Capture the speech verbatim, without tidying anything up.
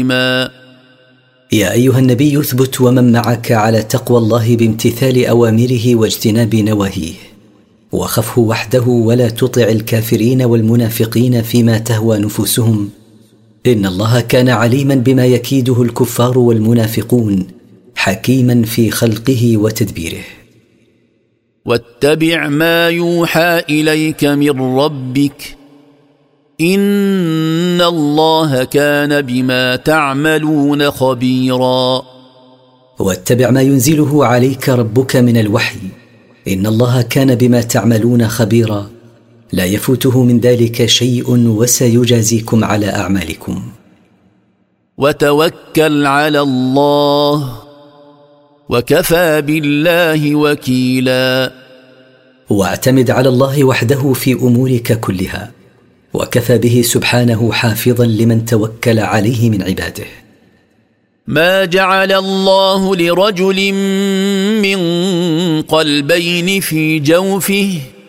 يا أيها النبي اثبت ومن معك على تقوى الله بامتثال أوامره واجتناب نواهيه، وخفه وحده ولا تطع الكافرين والمنافقين فيما تهوى نفوسهم، إن الله كان عليما بما يكيده الكفار والمنافقون، حكيما في خلقه وتدبيره. واتبع ما يوحى إليك من ربك إن الله كان بما تعملون خبيرا. واتبع ما ينزله عليك ربك من الوحي إن الله كان بما تعملون خبيرا، لا يفوته من ذلك شيء وسيجازيكم على أعمالكم. وتوكل على الله وكفى بالله وكيلا. واعتمد على الله وحده في أمورك كلها، وكفى به سبحانه حافظا لمن توكل عليه من عباده. ما جعل الله لرجل من قلبين في جوفه